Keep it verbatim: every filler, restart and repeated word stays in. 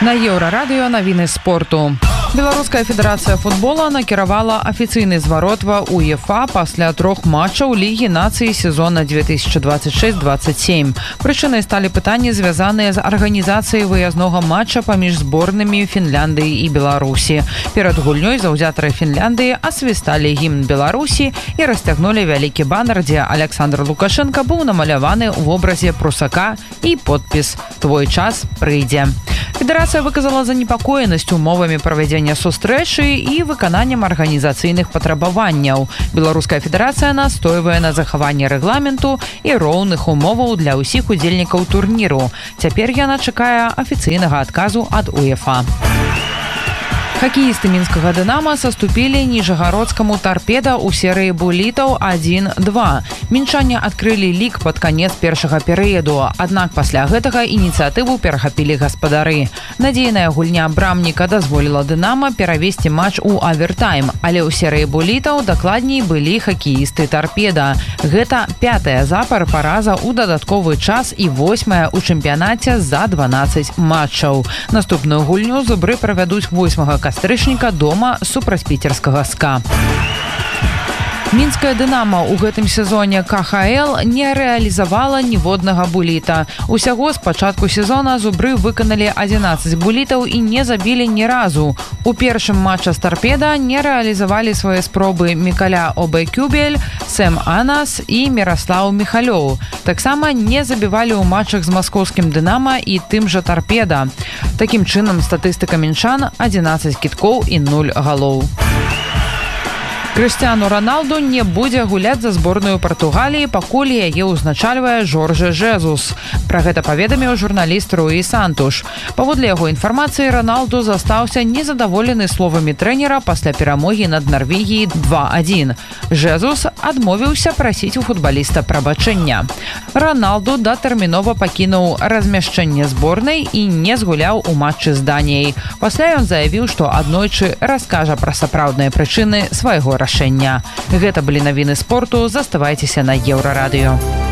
На Еўрарадыё навіны спорту. Беларуская федэрацыя футбола накіравала афіцыйны зварот ва УЕФА пасля трох матчаў Лігі нацый сезона две тысячи двадцать шесть двадцать семь. Прычынай сталі пытанні, звязаныя з арганізацыяй выязнога матча паміж зборнымі Фінляндыі і Беларусі. Перад гульнёй заўзятары Фінляндыі асвісталі гімн Беларусі і расцягнулі вялікі банер, дзе Александр Лукашенко быў намаляваны ў вобразе прусака і подпіс «Твой час прыйдзе». Федэрацыя выказала занепакоенасць умовамі правядзення сустрэчы і выкананнем арганізацыйных патрабаванняў. Беларуская федэрацыя настойвае на захаванні рэгламенту і роўных умоваў для ўсіх удзельнікаў турніру. Цяпер яна чакае афіцыйнага адказу ад УЕФА. Хакеісты мінскага «Дынама» саступілі ніжагародскаму «Тарпеда» ў серыі булітаў адзін два. Мінчане адкрылі лік пад канец першага перыяду, аднак пасля гэтага ініцыятыву перахапілі гаспадары. Надзейная гульня брамніка дазволіла «Дынама» перавесці матч у авертайм, але ў серыі булітаў дакладней былі хакеісты «Тарпеда». Гэта пятая запар параза ў дадатковы час і восьмая ў чэмпіянаце за дванаццаць матчаў. Наступную гульню зубры правядуць восьмага кастрычніка дома супраць піцерскага СКА. Мінская «Дынама» ў гэтым сезоне ка ха эл не рэалізавала ніводнага буліта. Усяго з пачатку сезона зубры выканалі адзінаццаць булітаў і не забілі ні разу. У першым матча з «Тарпеда» не рэалізавалі свае спробы Мікаля Обекюбель, Сэм Анас і Міраслаў Міхалёў. Таксама не забівалі ў матчах з маскоўскім «Дынама» і тым жа «Тарпеда». Такім чынам, статыстыка мінчан – адзінаццаць кідкоў і нуль галоў. Крыштиану Роналду не будзе гуляць за зборную Партугаліі, пакуль яе ўзначальвае Жорже Жезус. Пра гэта паведаміў журналіст Руі Сантуш. Паводле яго інфармацыі, Роналду застаўся незадаволены словамі трэнера пасля перамогі над Нарвегіяй два адзін. Жезус адмовіўся прасіць у футбаліста прабачэння. Роналду датэрмінова пакінуў размяшчэнне зборнай і не згуляў у матчы з Даніяй. Пасля ён заявіў, што аднойчы раскажа пра сапраўдныя прычыны свайго рашэння. Гэта былі навіны спорту. Заставайцеся на Еўрарадыё.